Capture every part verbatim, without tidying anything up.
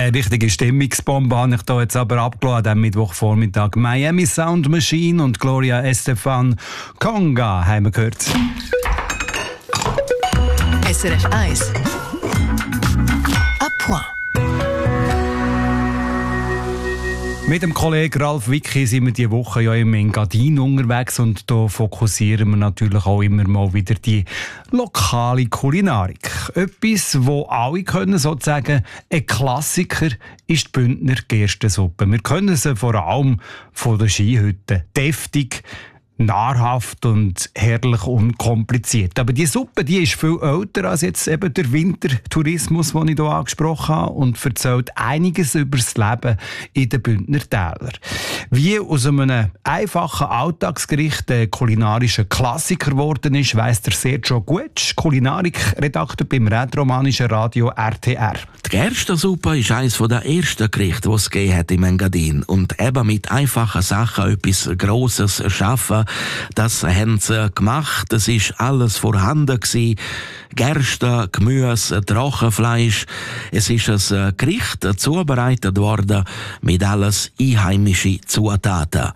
Eine richtige Stimmungsbombe habe ich da jetzt aber abgeladen am Mittwochvormittag. Miami Sound Machine und Gloria Estefan Conga haben wir gehört. S R F eins. À point. Mit dem Kollegen Ralf Wicki sind wir diese Woche ja im Engadin unterwegs und da fokussieren wir natürlich auch immer mal wieder die lokale Kulinarik. Etwas, wo alle können, sozusagen ein Klassiker, ist die Bündner Gerstensuppe. Wir kennen sie vor allem von den Skihütten. Deftig, nahrhaft und herrlich unkompliziert. Aber die Suppe, die ist viel älter als jetzt eben der Wintertourismus, den ich hier angesprochen habe, und erzählt einiges über das Leben in den Bündner Tälern. Wie aus einem einfachen Alltagsgericht ein kulinarischer Klassiker geworden ist, weiss der Sergio Guetsch, Kulinarikredakteur beim rätoromanischen Radio R T R. Die Gerstensuppe ist eines der ersten Gerichte, die es gegeben hat im Engadin. Und eben mit einfachen Sachen etwas Grosses schaffen, das haben sie gemacht. Es ist alles vorhanden gewesen. Gerste, Gemüse, Trockenfleisch. Es ist ein Gericht zubereitet worden mit alles einheimischen Zutaten.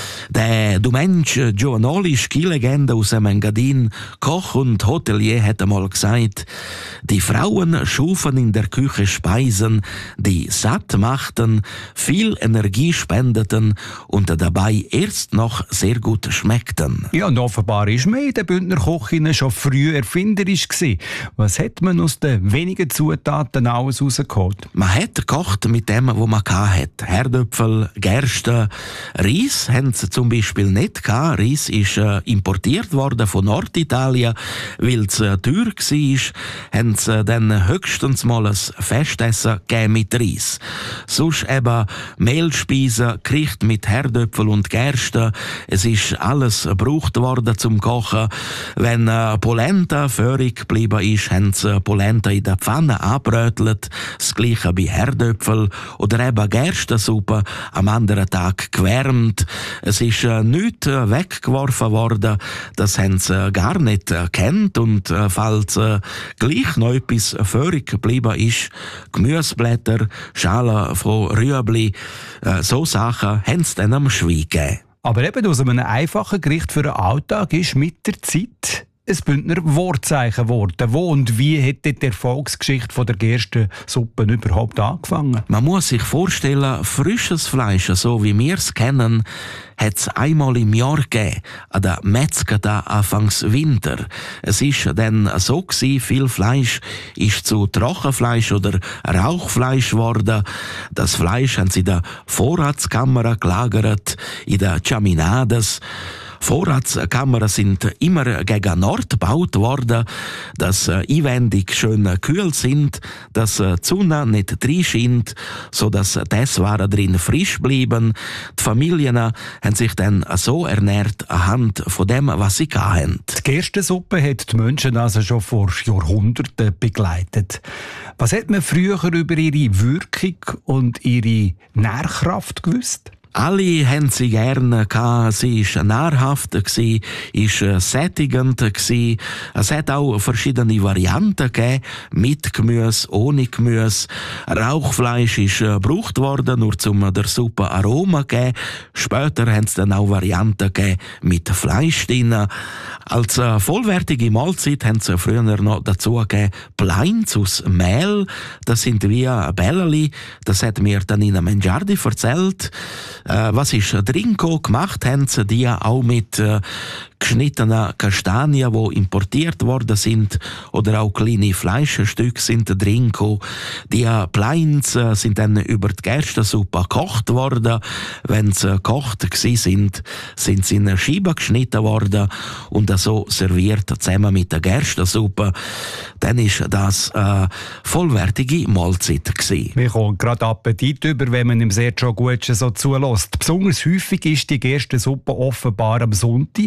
Der Domenico Giovanoli, Skilegende aus dem Engadin, Koch und Hotelier, hat einmal gesagt, die Frauen schufen in der Küche Speisen, die satt machten, viel Energie spendeten und dabei erst noch sehr gut schmeckten. Ja, und offenbar ist man in den Bündner Küchen schon früh erfinderisch gewesen. Was hat man aus den wenigen Zutaten alles rausgeholt? Man hat gekocht mit dem, was man hatte. Herdöpfel, Gerste, Reis haben sie zum Beispiel nicht gehabt. Reis ist äh, importiert worden von Norditalien, weil es äh, teuer war. Haben sie dann höchstens mal ein Festessen gegeben mit Reis. Sonst eben Mehlspeisen, Gericht mit Herdöpfel und Gerste. Es ist alles gebraucht worden zum Kochen. Wenn äh, Polenta föhrig geblieben ist, haben sie Polenta in der Pfanne angebrötelt. Das gleiche bei Herdöpfel oder eben Gerstensuppe am anderen Tag gewärmt. Es ist äh, nichts äh, weggeworfen worden. Das haben sie gar nicht erkannt. Und äh, falls äh, gleich noch etwas föhrig geblieben ist, Gemüseblätter, Schalen von Rüebli, äh, so Sachen haben sie dann am Schwein gegeben. Aber eben aus einem einfachen Gericht für den Alltag ist mit der Zeit ein Bündner Wortzeichen geworden. Wo und wie hat die Erfolgsgeschichte von der Gerstensuppe überhaupt angefangen? Man muss sich vorstellen, frisches Fleisch, so wie wir es kennen, hat es einmal im Jahr gegeben, an der Metzger da Anfangs Winter. Es ist dann so gewesen, viel Fleisch ist zu Trockenfleisch oder Rauchfleisch geworden. Das Fleisch haben sie in der Vorratskammer gelagert, in den Chaminades. Vorratskammern sind immer gegen Nord gebaut worden, dass äh, einwendig schön kühl sind, dass äh, die Sonne nicht reinscheint, sodass das Waren drin frisch bleiben. Die Familien äh, haben sich dann so ernährt anhand von dem, was sie hatten. Die Gerstensuppe hat die Menschen also schon vor Jahrhunderten begleitet. Was hat man früher über ihre Wirkung und ihre Nährkraft gewusst? Alle haben sie gerne gehabt. Sie war nahrhaft, sie war sättigend. Es hat auch verschiedene Varianten gegeben, mit Gemüse, ohne Gemüse. Rauchfleisch ist gebraucht worden, nur zum der Suppe Aroma zu geben. Später haben es dann auch Varianten gegeben mit Fleisch drin. Als vollwertige Mahlzeit haben sie früher noch dazu gegeben Pleins aus Mehl. Das sind wie Bälleli. Das hat mir dann in Mengiardi erzählt. Äh, was ist drin gemacht haben sie die auch mit äh, geschnittenen Kastanien, die importiert worden sind, oder auch kleine Fleischstücke sind drin gekommen. Die Pleins äh, sind dann über die Gerstensuppe gekocht worden. Wenn sie gekocht sind, sind sie in Scheiben geschnitten worden und so serviert zusammen mit der Gerstensuppe. Dann ist das eine vollwertige Mahlzeit gewesen. Wir kommen gerade Appetit über, wenn man im Sergio Guetsch so zulässt. Besonders häufig ist die Gerstensuppe offenbar am Sonntag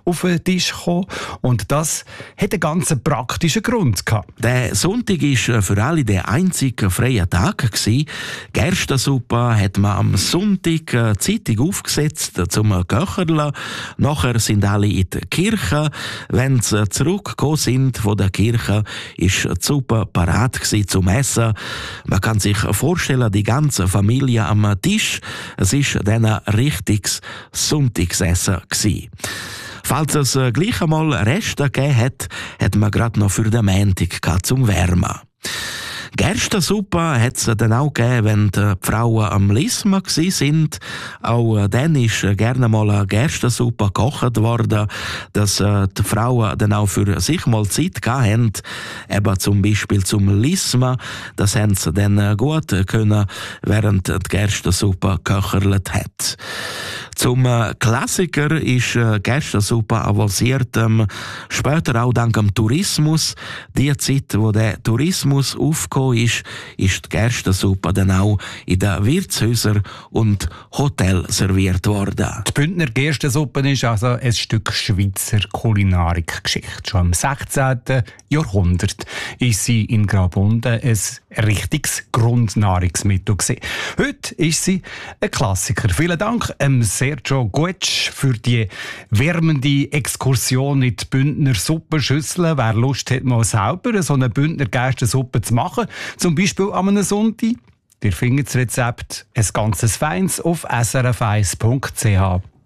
auf den Tisch gekommen. Und das hat einen ganz praktischen Grund gehabt. Der Sonntag war für alle der einzige freie Tag. Gerstensuppe hat man am Sonntag die Zeitung aufgesetzt zum Köcherle. Nachher sind alle in die Kirche. Wenn sie zurückgekommen sind von der Kirche, ist die Suppe parat zum Essen. Man kann sich vorstellen, die ganze Familie am Tisch. Es war dann ein richtiges Sonntagsessen gewesen. Falls es gleich einmal Reste gegeben hat, hat man gerade noch für den Montag zum Wärmen. Gerstensuppe hat es dann auch gegeben, wenn die Frauen am Lismen waren. Auch dann ist gerne mal eine Gerstensuppe gekocht worden, dass die Frauen dann auch für sich mal Zeit hatten. Eben zum Beispiel zum Lismen. Das haben sie dann gut können, während die Gerstensuppe geköchert hat. Zum Klassiker ist Gerstensuppe avanciert, ähm, später auch dank dem Tourismus. Die Zeit, wo der Tourismus aufgekommen ist, ist die Gerstensuppe dann auch in den Wirtshäusern und Hotels serviert worden. Die Bündner Gerstensuppe ist also ein Stück Schweizer Kulinarikgeschichte. Schon im sechzehnten Jahrhundert ist sie in Graubünden ein richtiges Grundnahrungsmittel gewesen. Heute ist sie ein Klassiker. Vielen Dank ähm, Sergio Guetsch für die wärmende Exkursion in die Bündner Suppenschüssel. Wer Lust hat, mal selber so eine Bündner Gerstensuppe zu machen, zum Beispiel an einem Sonntag, ihr findet das Rezept, ein ganzes Feins, auf s r f eins punkt c h.